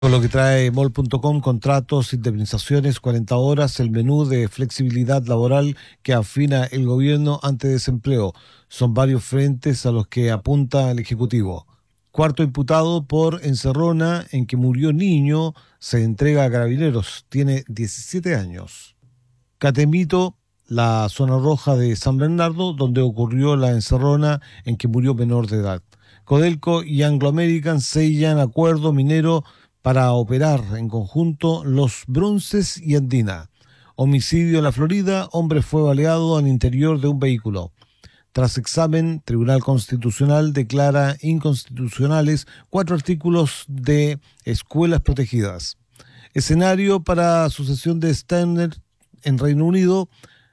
Con lo que trae mol.com, contratos, indemnizaciones, 40 horas, el menú de flexibilidad laboral que afina el gobierno ante desempleo. Son varios frentes a los que apunta el Ejecutivo. Cuarto imputado por encerrona en que murió niño se entrega a Carabineros. Tiene 17 años. Catemito, la zona roja de San Bernardo, donde ocurrió la encerrona en que murió menor de edad. Codelco y Anglo American sellan acuerdo minero para operar en conjunto Los Bronces y Andina. Homicidio en la Florida, hombre fue baleado al interior de un vehículo. Tras examen, Tribunal Constitucional declara inconstitucionales 4 artículos de escuelas protegidas. Escenario para sucesión de Steiner en Reino Unido,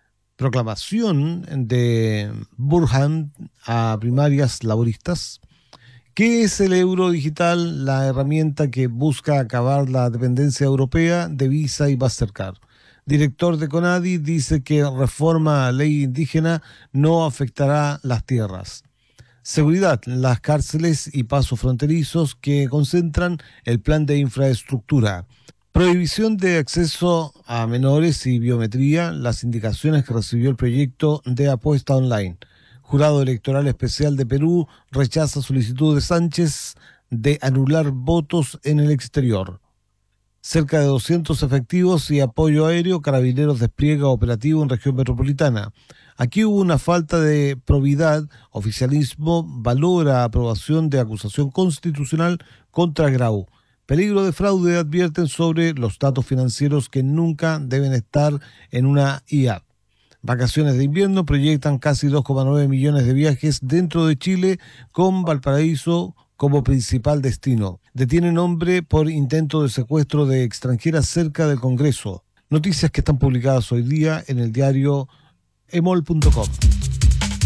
proclamación de Burhan a primarias laboristas. ¿Qué es el euro digital? La herramienta que busca acabar la dependencia europea de Visa y Mastercard. Director de CONADI dice que reforma a ley indígena no afectará las tierras. Seguridad, las cárceles y pasos fronterizos que concentran el plan de infraestructura. Prohibición de acceso a menores y biometría, las indicaciones que recibió el proyecto de apuesta online. Jurado Electoral Especial de Perú rechaza solicitud de Sánchez de anular votos en el exterior. Cerca de 200 efectivos y apoyo aéreo, Carabineros despliega operativo en región metropolitana. Aquí hubo una falta de probidad, oficialismo valora aprobación de acusación constitucional contra Grau. Peligro de fraude advierten sobre los datos financieros que nunca deben estar en una IA. Vacaciones de invierno proyectan casi 2,9 millones de viajes dentro de Chile con Valparaíso como principal destino. Detienen hombre por intento de secuestro de extranjera cerca del Congreso. Noticias que están publicadas hoy día en el diario emol.com.